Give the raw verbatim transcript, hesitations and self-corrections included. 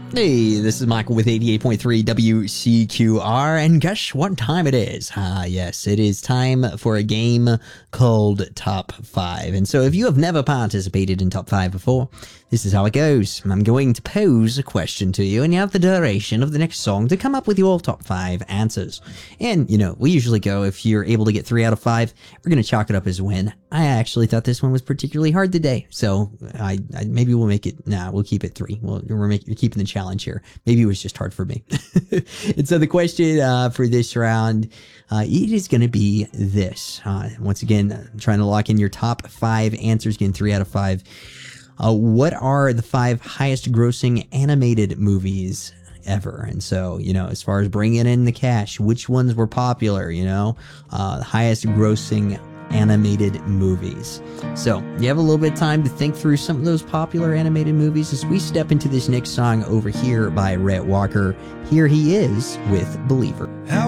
Hey, this is Michael with eighty-eight point three W C Q R, and guess what time it is? Ah, yes, it is time for a game called Top five. And so if you have never participated in Top five before, this is how it goes. I'm going to pose a question to you, and you have the duration of the next song to come up with your top five answers. And, you know, we usually go, if you're able to get three out of five, we're going to chalk it up as a win. I actually thought this one was particularly hard today, so I, I maybe we'll make it, nah, we'll keep it three. We'll, we're, make, we're keeping the challenge here. Maybe it was just hard for me. And so the question uh, for this round, uh, it is going to be this. Uh, once again, trying to lock in your top five answers, getting three out of five. Uh, what are the five highest grossing animated movies ever? And so, you know, as far as bringing in the cash, which ones were popular, you know, uh, the highest grossing animated movies. So you have a little bit of time to think through some of those popular animated movies as we step into this next song over here by Rhett Walker. Here he is with Believer. How